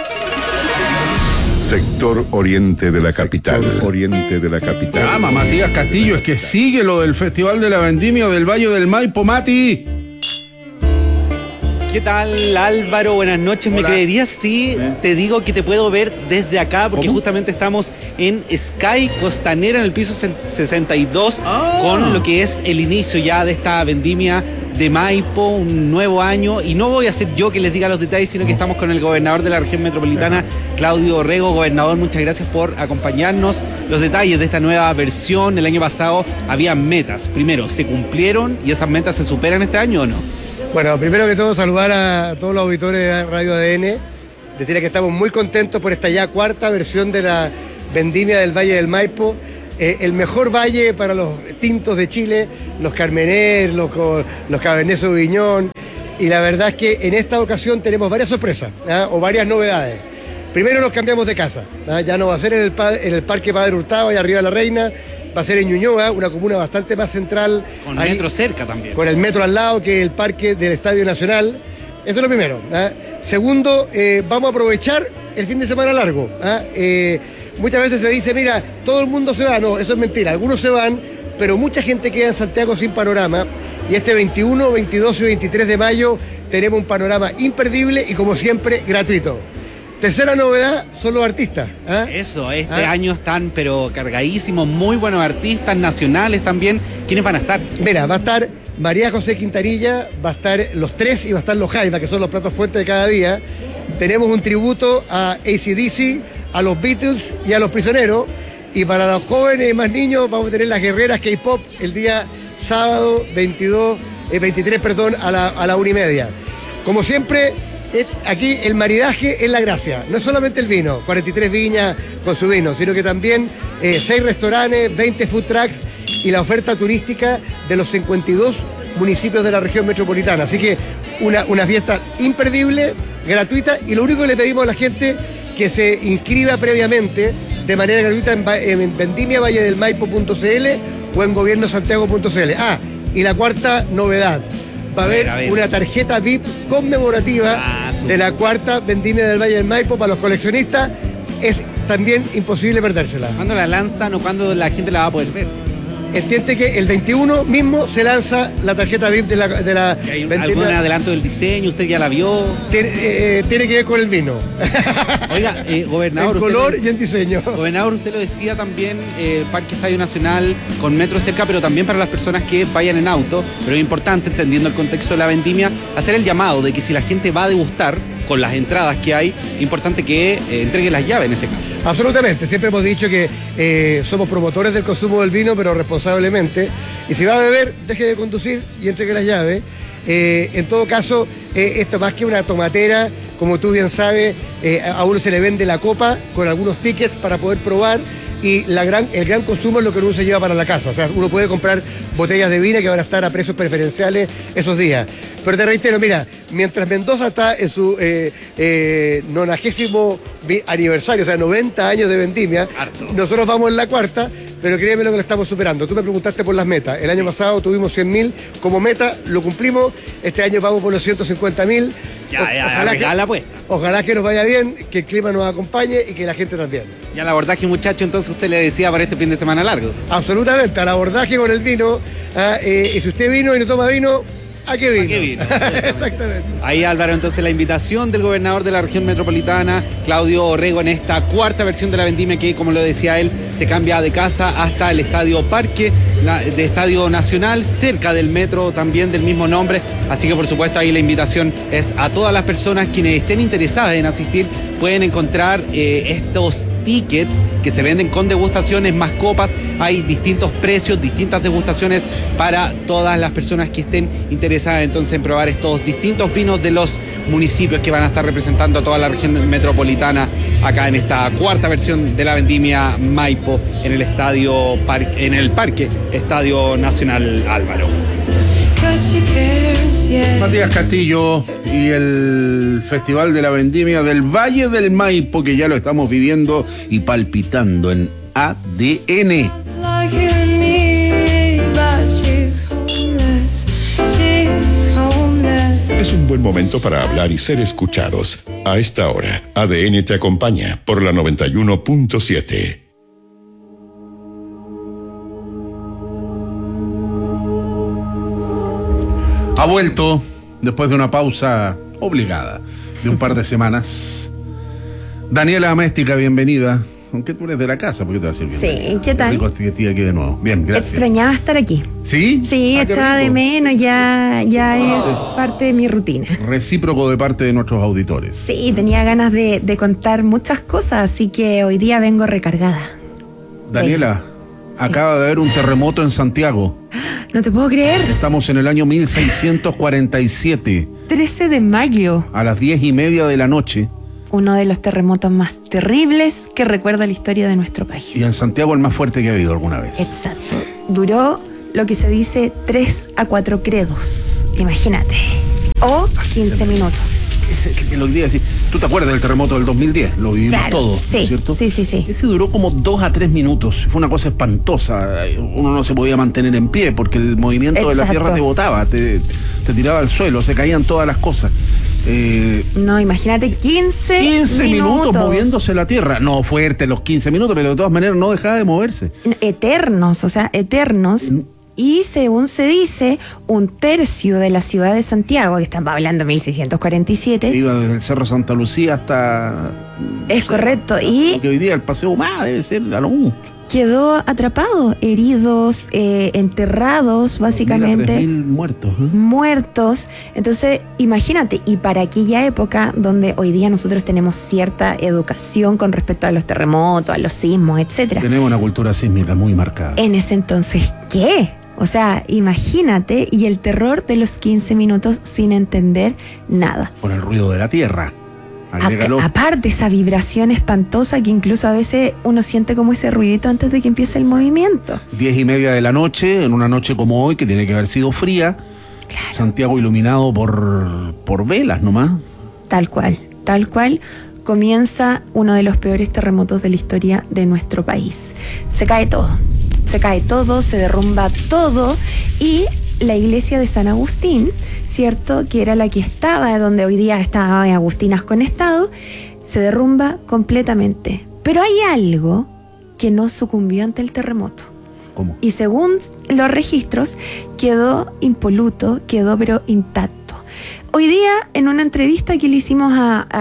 Sector oriente de la capital. Oriente de la capital. Matías Castillo, es que sigue lo del Festival de la Vendimia del Valle del Maipo, Mati. ¿Qué tal, Álvaro? Buenas noches. Hola. ¿Me creerías si te digo que te puedo ver desde acá? Porque ¿Cómo? justamente estamos en Sky Costanera, en el piso 62, con lo que es el inicio ya de esta vendimia de Maipo, un nuevo año. Y no voy a ser yo que les diga los detalles, sino que estamos con el gobernador de la región metropolitana, Claudio Orrego. Gobernador, muchas gracias por acompañarnos. Los detalles de esta nueva versión. El año pasado había metas. Primero, ¿se cumplieron y esas metas se superan este año o no? Bueno, primero que todo saludar a todos los auditores de Radio ADN, decirles que estamos muy contentos por esta ya cuarta versión de la vendimia del Valle del Maipo, el mejor valle para los tintos de Chile, los Carmener, los Cabernet Sauvignon, y la verdad es que en esta ocasión tenemos varias sorpresas, o varias novedades. Primero nos cambiamos de casa, ya no va a ser en el Parque Padre Hurtado, allá arriba de la Reina, va a ser en Ñuñoa, una comuna bastante más central. Con ahí, metro cerca también. con el metro al lado, que es el parque del Estadio Nacional. Eso es lo primero. Segundo, vamos a aprovechar el fin de semana largo. Muchas veces se dice, mira, todo el mundo se va. No, eso es mentira. Algunos se van, pero mucha gente queda en Santiago sin panorama. Y este 21, 22 y 23 de mayo tenemos un panorama imperdible y, como siempre, gratuito. Tercera novedad son los artistas. Eso, este año están pero cargadísimos, muy buenos artistas nacionales también. ¿Quiénes van a estar? Mira, va a estar María José Quintanilla, va a estar Los Tres y va a estar Los Jaivas, que son los platos fuertes de cada día. Tenemos un tributo a AC/DC, a los Beatles y a los Prisioneros. Y para los jóvenes y más niños vamos a tener las guerreras K-pop el día sábado 23 a la 1:30. Como siempre, aquí el maridaje es la gracia. No es solamente el vino, 43 viñas con su vino, sino que también 6 restaurantes, 20 food trucks y la oferta turística de los 52 municipios de la región metropolitana. Así que una fiesta imperdible, gratuita, y lo único que le pedimos a la gente que se inscriba previamente de manera gratuita en vendimiavalledelmaipo.cl o en gobiernosantiago.cl. Y la cuarta novedad, va a haber una tarjeta VIP conmemorativa de la cuarta vendimia del Valle del Maipo para los coleccionistas. Es también imposible perdérsela. ¿Cuándo la lanzan o cuándo la gente la va a poder ver? Entiende que el 21 mismo se lanza la tarjeta VIP de la ¿Hay vendimia. algún adelanto del diseño? ¿Usted ya la vio? Tiene que ver con el vino. Oiga, gobernador. En color y en diseño. Gobernador, usted lo decía también, el Parque Estadio Nacional con metro cerca, pero también para las personas que vayan en auto. Pero es importante, entendiendo el contexto de la vendimia, hacer el llamado de que si la gente va a degustar con las entradas que hay, importante que entregue las llaves en ese caso. Absolutamente, siempre hemos dicho que somos promotores del consumo del vino, pero responsablemente. Y si va a beber, deje de conducir y entregue las llaves. En todo caso, esto más que una tomatera, como tú bien sabes, a uno se le vende la copa con algunos tickets para poder probar. Y el gran consumo es lo que uno se lleva para la casa. O sea, uno puede comprar botellas de vino que van a estar a precios preferenciales esos días. Pero te reitero, mira, mientras Mendoza está en su 90º aniversario, o sea, 90 años de vendimia, nosotros vamos en la cuarta, pero créeme lo que lo estamos superando. Tú me preguntaste por las metas. El año pasado tuvimos 100.000 como meta, lo cumplimos. Este año vamos por los 150.000. Ojalá que nos vaya bien, que el clima nos acompañe y que la gente también. Y al abordaje, muchacho, entonces usted le decía para este fin de semana largo. Absolutamente, al abordaje con el vino. Y si usted vino y no toma vino, ¿a qué vino? ¿A qué vino? Exactamente. Ahí, Álvaro, entonces la invitación del gobernador de la región metropolitana, Claudio Orrego, en esta cuarta versión de la vendimia que, como lo decía él, se cambia de casa hasta el Estadio Parque, de Estadio Nacional, cerca del metro también del mismo nombre. Así que, por supuesto, ahí la invitación es a todas las personas quienes estén interesadas en asistir. Pueden encontrar estos tickets que se venden con degustaciones más copas. Hay distintos precios, distintas degustaciones para todas las personas que estén interesadas entonces en probar estos distintos vinos de los municipios que van a estar representando a toda la región metropolitana acá en esta cuarta versión de la vendimia Maipo en el Parque Estadio Nacional, Álvaro. Matías Castillo y el Festival de la Vendimia del Valle del Maipo, que ya lo estamos viviendo y palpitando en ADN. Es un Un buen momento para hablar y ser escuchados. A esta hora, ADN te acompaña por la 91.7. Ha vuelto, después de una pausa obligada de un par de semanas. Daniela Améstica, bienvenida. Aunque tú eres de la casa, ¿por qué te vas a decir bienvenida? Sí, ¿qué tal? Rico que estoy aquí de nuevo. Bien, gracias. Extrañaba estar aquí. ¿Sí? Sí, Ah, qué echaba de rico. menos, ya es parte de mi rutina. Recíproco de parte de nuestros auditores. Sí, tenía ganas de contar muchas cosas, así que hoy día vengo recargada. Daniela, acaba de haber un terremoto en Santiago. No te puedo creer. Estamos en el año 1647, 13 de mayo, a las 10:30 de la noche. uno de los terremotos más terribles que recuerda la historia de nuestro país. Y en Santiago el más fuerte que ha habido alguna vez. Exacto. Duró lo que se dice 3 a 4 credos. Imagínate. O 15 minutos. Ese que lo quería decir. ¿Tú te acuerdas del terremoto del 2010? Lo vivimos Claro, todos, sí, ¿cierto? sí. Ese duró como 2 a 3 minutos. Fue una cosa espantosa. Uno no se podía mantener en pie porque el movimiento de la Exacto. tierra te botaba, te tiraba al suelo, se caían todas las cosas. No, imagínate 15 minutos moviéndose la tierra. No fuerte los 15 minutos, pero de todas maneras no dejaba de moverse. Eternos, o sea, eternos. Y según se dice, 1/3 de la ciudad de Santiago, que estamos hablando de 1647, Iba desde el Cerro Santa Lucía hasta... es correcto, y Que hoy día el Paseo Humá debe ser a lo mucho. quedó atrapado, heridos, enterrados, 2.000 a básicamente. 3.000 muertos. Muertos. Entonces, imagínate, y para aquella época donde hoy día nosotros tenemos cierta educación con respecto a los terremotos, a los sismos, etcétera. Tenemos una cultura sísmica muy marcada. En ese entonces, ¿qué? O sea, imagínate, y el terror de los 15 minutos sin entender nada. Con el ruido de la tierra. Agrégalo. Aparte, esa vibración espantosa que incluso a veces uno siente como ese ruidito antes de que empiece el movimiento. 10:30 de la noche, en una noche como hoy, que tiene que haber sido fría. Claro. Santiago iluminado por velas nomás. Tal cual, comienza uno de los peores terremotos de la historia de nuestro país. Se cae todo, se derrumba todo, y la iglesia de San Agustín, ¿cierto?, que era la que estaba, donde hoy día está Agustinas Conestado, se derrumba completamente. Pero hay algo que no sucumbió ante el terremoto. ¿Cómo? Y según los registros, quedó impoluto, quedó pero intacto. Hoy día, en una entrevista que le hicimos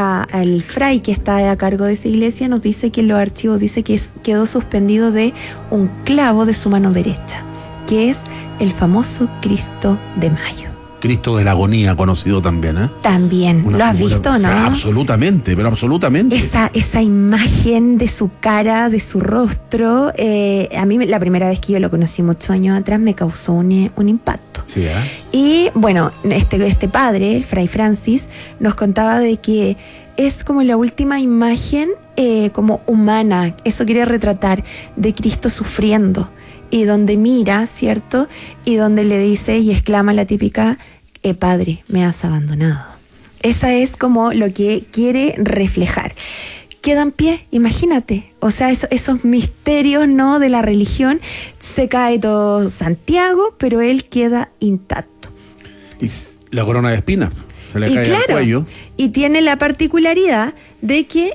al fray que está a cargo de esa iglesia, nos dice que en los archivos dice que quedó suspendido de un clavo de su mano derecha, que es el famoso Cristo de Mayo. Cristo de la Agonía, conocido también, ¿eh? También, Una ¿lo has figura- visto, o sea, no? absolutamente, pero absolutamente. Esa imagen de su cara, de su rostro, a mí la primera vez que yo lo conocí muchos años atrás me causó un impacto. Sí, ¿eh? Y bueno, este padre, el fray Francis, nos contaba de que es como la última imagen como humana, eso quiere retratar, de Cristo sufriendo, y donde mira, ¿cierto? Y donde le dice y exclama la típica, Padre, me has abandonado. Esa es como lo que quiere reflejar. Queda en pie, imagínate. O sea, esos misterios, ¿no?, de la religión. Se cae todo Santiago, pero él queda intacto. Y la corona de espinas se le Y cae al cuello. y tiene la particularidad de que,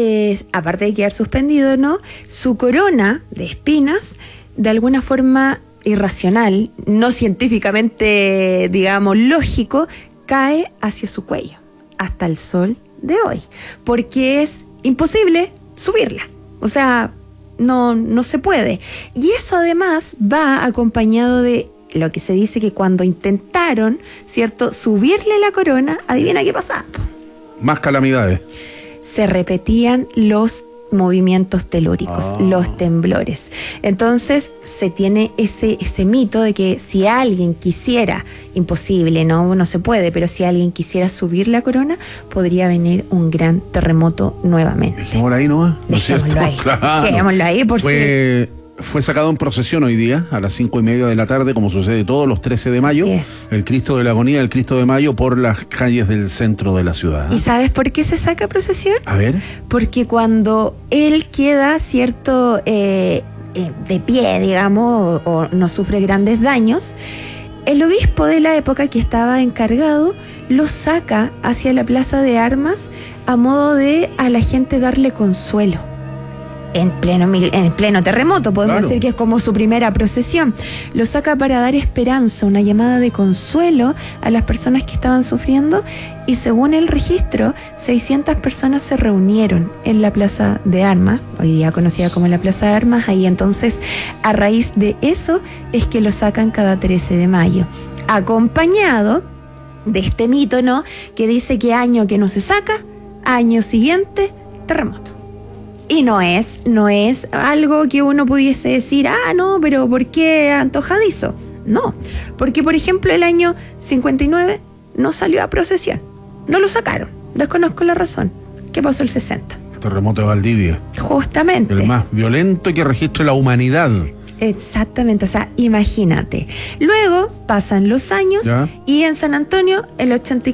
aparte de quedar suspendido, ¿no?, su corona de espinas, de alguna forma irracional, no científicamente, digamos, lógico, cae hacia su cuello, hasta el sol de hoy, porque es imposible subirla. O sea, no se puede. Y eso además va acompañado de lo que se dice que cuando intentaron, ¿cierto?, subirle la corona, adivina qué pasaba. Más calamidades. Se repetían los movimientos telúricos, los temblores. Entonces se tiene ese mito de que si alguien quisiera, imposible, no se puede, pero si alguien quisiera subir la corona, podría venir un gran terremoto nuevamente. Dejémoslo ahí nomás. ¿No es Dejémoslo cierto? ahí. Claro. Dejémoslo ahí por Fue sacado en procesión hoy día, a las 5:30 de la tarde, como sucede todos los 13 de mayo. Así es. El Cristo de la Agonía, el Cristo de Mayo, por las calles del centro de la ciudad. ¿Y sabes por qué se saca procesión? A ver. Porque cuando él queda, ¿cierto?, de pie, digamos, o no sufre grandes daños, el obispo de la época que estaba encargado lo saca hacia la Plaza de Armas a modo de a la gente darle consuelo. En pleno terremoto, podemos decir que es como su primera procesión. Lo saca para dar esperanza, una llamada de consuelo a las personas que estaban sufriendo, y según el registro, 600 personas se reunieron en la Plaza de Armas, hoy día conocida como la Plaza de Armas. Ahí entonces, a raíz de eso, es que lo sacan cada 13 de mayo, acompañado de este mito, ¿no?, que dice que año que no se saca, año siguiente, terremoto. Y no es algo que uno pudiese decir, no, pero ¿por qué antojadizo? No, porque por ejemplo el año 59 no salió a procesión, no lo sacaron, desconozco la razón. ¿Qué pasó el 60? Terremoto de Valdivia. Justamente. El más violento que registre la humanidad. Exactamente, o sea, imagínate. Luego pasan los años, ¿ya?, y en San Antonio, el 84